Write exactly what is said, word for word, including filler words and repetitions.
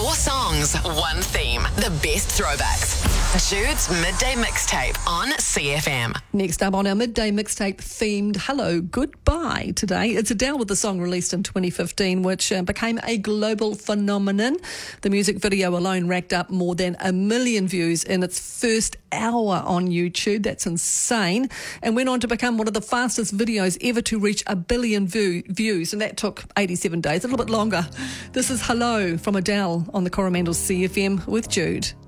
Four songs, one theme. The best throwbacks. Jude's Midday Mixtape on C F M. Next up on our Midday Mixtape themed Hello Goodbye today, it's Adele with the song released in twenty fifteen, which uh, became a global phenomenon. The music video alone racked up more than a million views in its first hour on YouTube. That's insane. And went on to become one of the fastest videos ever to reach a billion view- views. And that took eighty-seven days, a little bit longer. This is Hello from Adele on the Coromandel C F M with Jude.